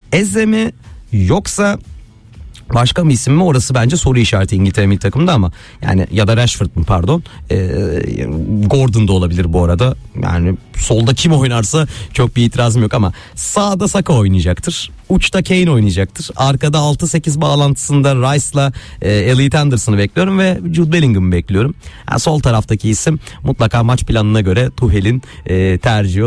Eze mi yoksa başka bir isim mi, orası bence soru işareti İngiltere milli takımda ama yani, ya da Rashford mu, pardon. Gordon da olabilir bu arada. Yani solda kim oynarsa çok bir itirazım yok ama sağda Saka oynayacaktır. Uçta Kane oynayacaktır. Arkada 6-8 bağlantısında Rice'la Elliot Anderson'ı bekliyorum ve Jude Bellingham'ı bekliyorum. Yani sol taraftaki isim mutlaka maç planına göre Tuchel'in tercihi.